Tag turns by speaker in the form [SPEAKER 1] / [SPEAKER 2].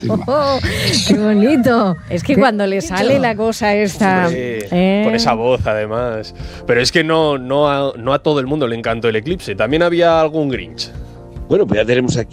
[SPEAKER 1] Oh, ¡qué bonito! Es que cuando le sale la cosa esta…
[SPEAKER 2] Con esa voz, además. Pero es que no a todo el mundo le encantó el eclipse. También había algún Grinch.
[SPEAKER 3] Bueno, pues ya tenemos aquí